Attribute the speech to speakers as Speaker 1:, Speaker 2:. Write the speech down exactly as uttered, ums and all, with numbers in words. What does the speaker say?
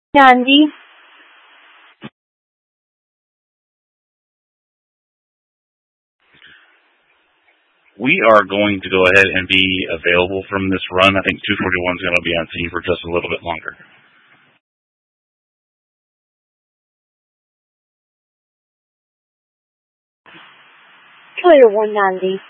Speaker 1: Andy.
Speaker 2: We are going to go ahead and be available from this run. I think two forty-one is going to be on scene for just a little bit longer.
Speaker 1: Clear one ninety.